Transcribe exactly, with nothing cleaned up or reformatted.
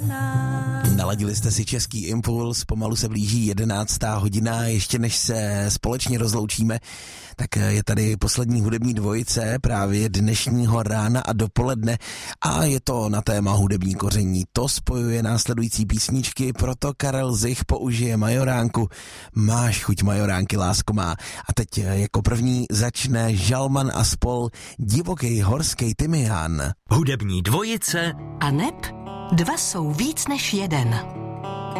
Naladili jste si Český impuls, pomalu se blíží jedenáctá hodina, ještě než se společně rozloučíme, tak je tady poslední hudební dvojice právě dnešního rána a dopoledne a je to na téma hudební koření. To spojuje následující písničky, proto Karel Zich použije Majoránku. Máš chuť Majoránky, lásko má. A teď jako první začne Žalman a spol Divokej horskej tymián. Hudební dvojice a neb dva jsou víc než jeden.